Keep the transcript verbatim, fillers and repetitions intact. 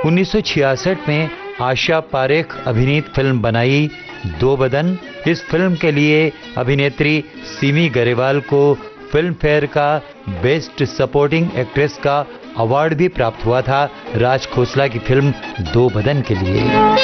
उन्नीस सौ छियासठ में आशा पारेख अभिनीत फिल्म बनाई दो बदन। इस फिल्म के लिए अभिनेत्री सिमी गरेवाल को फिल्म फेयर का बेस्ट सपोर्टिंग एक्ट्रेस का अवार्ड भी प्राप्त हुआ था राज खोसला की फिल्म दो बदन के लिए।